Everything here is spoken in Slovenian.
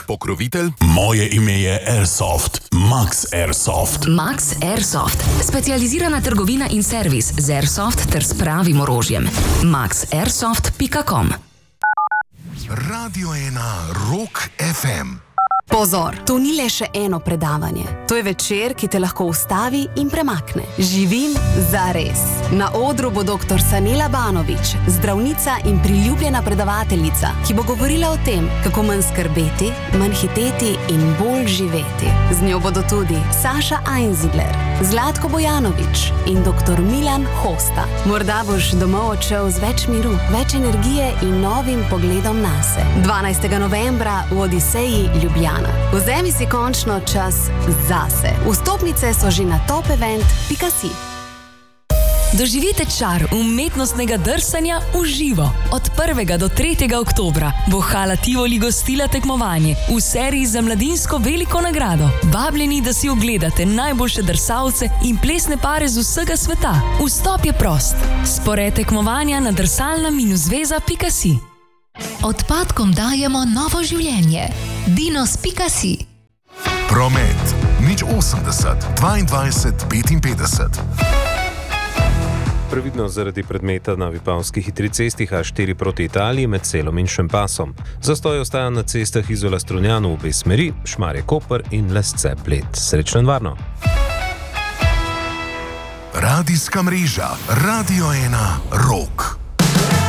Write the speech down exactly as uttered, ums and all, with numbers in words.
Rok, pokrovitelj. Moje ime je Airsoft, Max Airsoft. Max Airsoft, specializirana trgovina in servis z Airsoft ter s pravim orožjem. max airsoft pika com. Radio ena Rock ef em. Pozor, to ni le še eno predavanje. To je večer, ki te lahko ustavi in premakne. Živim zares. Na odru bo doktor Sanela Banović, zdravnica in priljubljena predavateljica, ki bo govorila o tem, kako manj skrbeti, manj hiteti in bolj živeti. Z njo bodo tudi Saša Einzigler, Zlatko Bojanović in doktor Milan Hosta. Morda boš domov odšel z več miru, več energije in novim pogledom nase. dvanajstega novembra v Odiseji Ljubljana. Vzemi si končno čas zase. Vstopnice so že na top event pika si. Doživite čar umetnostnega drsanja v živo. Od prvega do tretjega oktobra bo Hala Tivoli gostila tekmovanje v seriji za mladinsko veliko nagrado. Vabljeni, da si ogledate najboljše drsalce in plesne pare z vsega sveta. Vstop je prost. Spored tekmovanja na drsalna zveza pika si. Odpadkom dajemo novo življenje. dinos pika si. Promet nič osemdeset dvaindvajset petinpetdeset. Previdno zaradi predmeta na vipavski hitri cesti ha štiri proti Italiji med Selom in Šempasom. Zastoj ostaja na cestah Izola Strunjanu v obe smeri, Šmarje Koper in Lesce Bled. Srečno in varno. Radijska mreža Radio ena Rock.